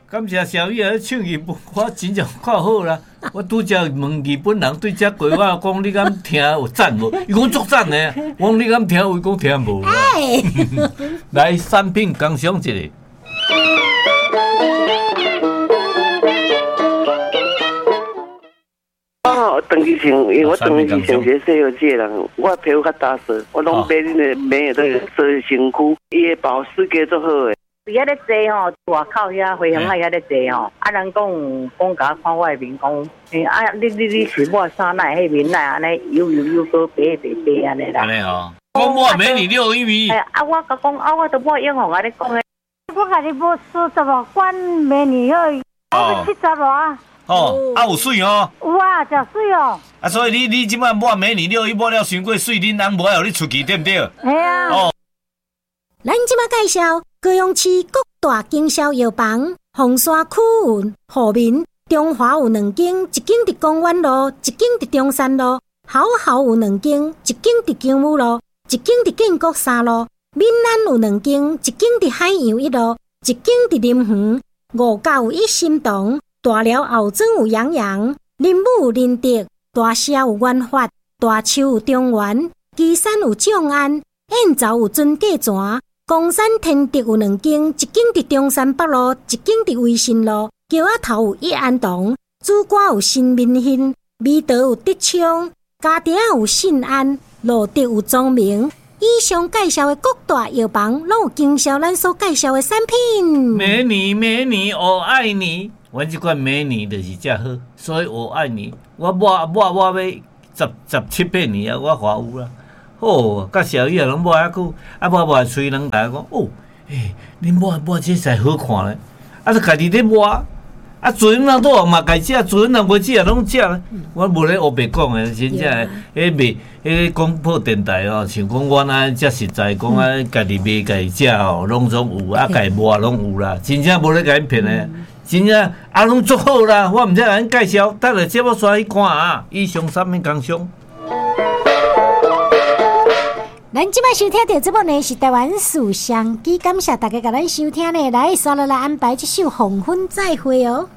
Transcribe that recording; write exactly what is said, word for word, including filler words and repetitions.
感谢小玉啊，唱日本，我真正看好啦。我拄则问日本人对这歌，我讲你敢听有赞无？伊讲足赞的，我讲你敢听有？伊讲听无啦。来，产品感想一下。 我长期唱，因为我长期唱这西药界人，我皮肤较打湿，我拢买恁的买的做身躯，伊的保湿加足好诶。 伫遐咧坐吼，外口遐回乡遐咧坐吼，啊人讲讲甲我看我的面讲，诶啊你你你是抹衫哪迄面来安尼油油油个白白白安尼啦。 安尼吼，我抹美你六一米。 哎啊我甲讲啊我都抹用红啊你讲诶， 我甲你抹四十五罐美女好，我七十偌。 哦，啊有水哦。 有啊，真水哦。 啊，所以你你即摆抹美女六一抹了伤过水，恁人无爱互你出去，对不对？ 系啊。 哦。 咱即摆介绍高雄市各大经销药房，凤山区运、富民、中华有两间，一间伫公园路，一间伫中山路，好好有两间，一间伫金武路，一间伫建国三路，闽南有两间，一间伫海洋一路，一间伫林园，五甲有一心堂，大寮后庄有洋洋，林武有仁德，大社有元发，大树有中原，旗山有众安，燕巢有尊价泉。公山天德有两间，一间伫中山北路，一间伫威信路。桥仔头有益安堂，主歌有新民兴，美德有德昌，家庭有信安，路德有庄明。以上介绍的各大药房，拢有经销咱所介绍的产品。 美女，美女，我爱你。阮即款美女就是遮好，所以我爱你。我抹抹抹要十十七八年啊，我华有啦。哦，甲小玉拢抹遐久，啊抹抹喙人大家讲哦，诶，恁抹抹这才好看咧，啊，就家己咧抹，啊，做人人都嘛家食，做人人无食拢食咧。我无咧黑白讲诶，真正诶，迄卖迄广播电台哦，像讲阮安遮实在讲啊，家己卖家己食哦，拢总有，啊，家己抹拢有啦，真正无咧甲因骗诶，真正啊拢足好啦，我毋知甲因介绍，等下节目刷去看啊，以上三面工商。 咱即摆收听到这部呢是台湾书香机，感谢大家甲咱收听呢，来刷落来安排这首《黄昏再会》哦。